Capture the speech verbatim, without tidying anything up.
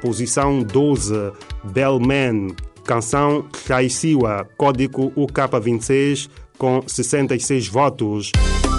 Posição doze, Bellman, canção Raiciwa, código U K vinte e seis, com sessenta e seis votos.